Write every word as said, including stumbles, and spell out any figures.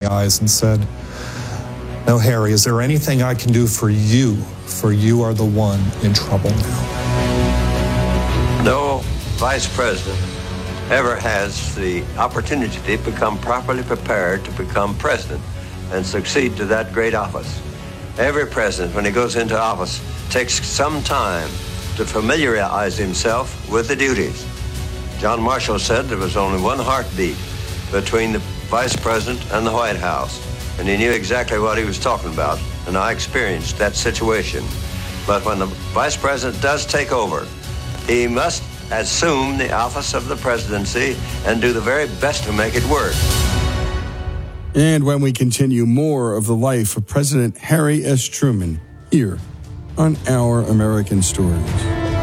eyes and said, "No, Harry, is there anything I can do for you? For you are the one in trouble now." No vice president ever has the opportunity to become properly prepared to become president and succeed to that great office. Every president, when he goes into office, takes some time to familiarize himself with the duties. John Marshall said there was only one heartbeat between the vice president and the White House, and he knew exactly what he was talking about, and I experienced that situation. But when the vice president does take over, he must assume the office of the presidency and do the very best to make it work. And when we continue, more of the life of President Harry S. Truman here on Our American Stories.